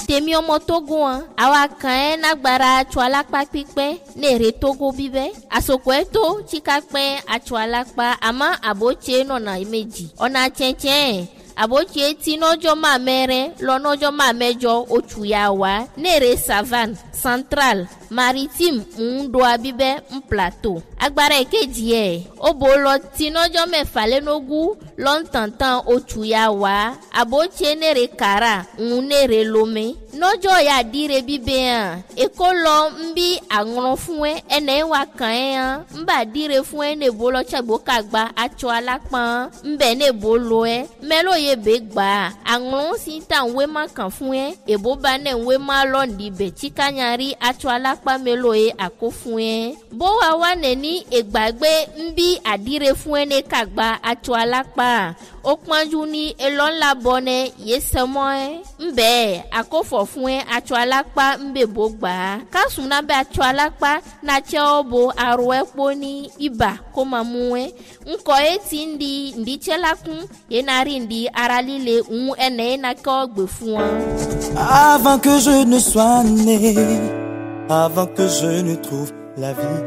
tèmi ọmọ Togo an àwa kan nagbara atsọ alakpa pípẹ́ nere Togo bíbẹ́ àsopọ̀ ẹ̀tọ́ tsikapẹ́ atsọ alakpa àmọ́ àbótse nọ̀nà méjì ọ̀nà tsẹ̀tsẹ̀ àbótse tí nọ́jọ́ máa mẹ́rẹ́ lọ́nọ́jọ́ máa mẹ́jọ oṣù yà wá nere savane central maritime ńdo abíbẹ́ ń plateau agbára èkejì ẹ̀ ó bò lọ tí nọ́jọ́ mẹ́fà lẹ́nogún lọ́ntàntàn oṣù yà wá àbótse nere kara ń nere lomé nọ́jọ́ yà dire bíbẹ́ hàn èkó lọ ń bí àrùn fún ẹ ẹnẹ́ wà kàn ẹ́ hàn ń bà dire fún ẹ nebo lọ tsagbo kagba atsọ alápọ̀n ń bẹ̀ nebo lo ẹ mẹ́lò yẹ bẹ́ gbà àrùn sí ta ń wé má kàn fún ẹ èbó bá nẹ̀ ń wé má lọ́ọ̀dì bẹ̀ tsikanyari atsọ alápá mẹ́lò yẹ àkó fún ẹ bó wa wà nẹ́ni ègbàgbé ń bí àdire fún ẹ ní kagba atsọ alápá ó pọ́njú ní elọ́ńlá bọ́nẹ yé sẹ́mọ́ ẹ ń bẹ́ẹ̀ àkófọ̀ fún ẹ atsọ alápá ń bẹ̀ bó gbà á kásùn náà bẹ́ atsọ alápá náà tsẹ́ ọ bo arọ ẹ kpó ní ibà kó máa mú ẹ ńkọ ẹ ti ń di ǹdítsẹ́ la kún yẹn náà rí ǹdí ara líle ń ẹnẹ́ yẹn náà kọ́ gbè fún ọ. Avant que je ne sois né, avant que je ne trouve la vie